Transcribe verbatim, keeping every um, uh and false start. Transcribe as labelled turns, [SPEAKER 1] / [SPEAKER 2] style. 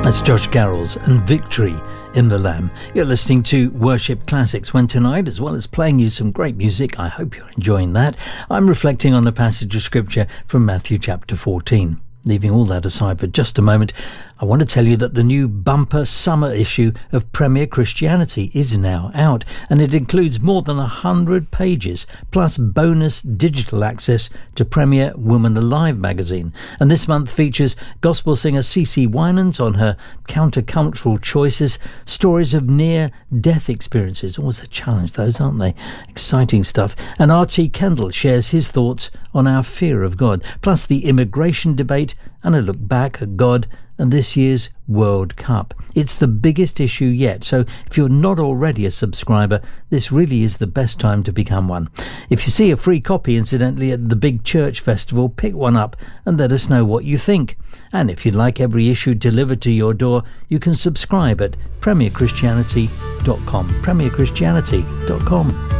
[SPEAKER 1] That's Josh Garrels and Victory in the Lamb. You're listening to Worship Classics, when tonight, as well as playing you some great music, I hope you're enjoying that, I'm reflecting on the passage of scripture from Matthew chapter fourteen. Leaving all that aside for just a moment, I want to tell you that the new bumper summer issue of Premier Christianity is now out, and it includes more than one hundred pages, plus bonus digital access to Premier Woman Alive magazine. And this month features gospel singer CeCe Winans on her countercultural choices, stories of near-death experiences. Always a challenge, those, aren't they? Exciting stuff. And R T Kendall shares his thoughts on our fear of God, plus the immigration debate and a look back at God and this year's World Cup. It's the biggest issue yet, so if you're not already a subscriber, this really is the best time to become one. If you see a free copy, incidentally, at the Big Church Festival, pick one up and let us know what you think. And if you'd like every issue delivered to your door, you can subscribe at premier christianity dot com. premier christianity dot com.